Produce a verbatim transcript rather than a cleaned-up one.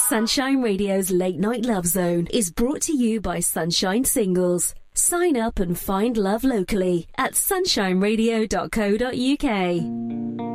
Sunshine Radio's Late Night Love Zone is brought to you by Sunshine Singles. Sign up and find love locally at sunshine radio dot co dot uk.